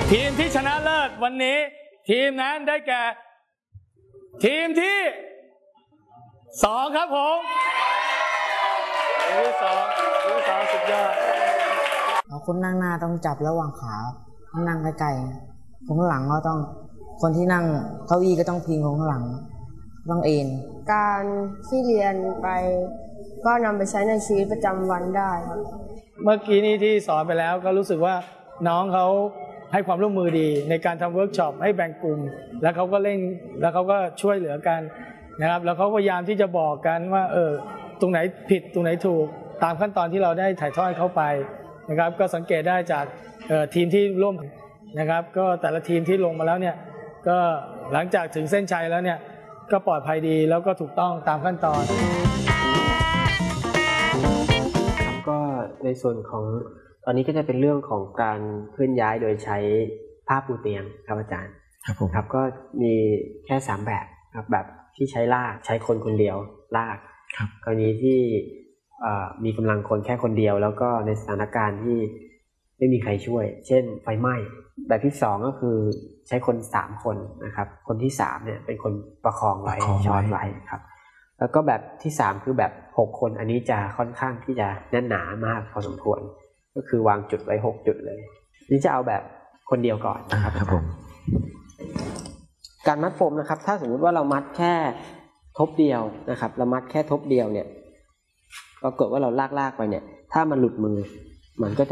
ทีมที่ชนะเลิศวันนี้ทีมนั้นได้แก่ทีมที่2ครับผมทีมที่2สุดยอดคนนั่งหน้าต้องจับระหว่างขาต้องนั่งใกล้ๆคนข้างหลังก็ต้องคนที่นั่งเก้าอี้ก็ต้องพิงคนข้างหลังต้องเอนการที่เรียนไปก็นำไปใช้ในชีวิตประจำวันได้ครับเมื่อกี้นี้ที่สอนไปแล้วก็รู้สึกว่าน้องเขาให้ความร่วมมือดีในการทำเวิร์กช็อปให้แบ่งกลุ่มแล้วเขาก็เร่งแล้วเขาก็ช่วยเหลือกันนะครับแล้วเขาพยายามที่จะบอกกันว่าตรงไหนผิดตรงไหนถูกตามขั้นตอนที่เราได้ถ่ายทอดเข้าไปนะครับก็สังเกตได้จากทีมที่ร่วมนะครับก็แต่ละทีมที่ลงมาแล้วเนี่ยก็หลังจากถึงเส้นชัยแล้วเนี่ยก็ปลอดภัยดีแล้วก็ถูกต้องตามขั้นตอนก็ในส่วนของตอนนี้ก็จะเป็นเรื่องของการเคลื่อนย้ายโดยใช้ผ้าปูเตียงครับอาจารย์ครับผมครับก็มีแค่3แบบครับแบบที่ใช้ลากใช้คนคนเดียวลากครับกรณีที่มีกำลังคนแค่คนเดียวแล้วก็ในสถานการณ์ที่ไม่มีใครช่วยเช่นไฟไหม้แบบที่2ก็คือใช้คน3คนนะครับคนที่3เนี่ยเป็นคนประคองไว้ช้อนไว้ครับแล้วก็แบบที่3คือแบบ6คนอันนี้จะค่อนข้างที่จะแน่นหนามากพอสมควรก็คือวางจุดไว้6จุดเลยนี่จะเอาแบบคนเดียวก่อนนะครับผมการมัดปมนะครับถ้าสมมุติว่าเรามัดแค่ทบเดียวนะครับเรามัดแค่ทบเดียวเนี่ยปรากฏว่าเราลากไปเนี่ยถ้ามันหลุดมือมันก็จะ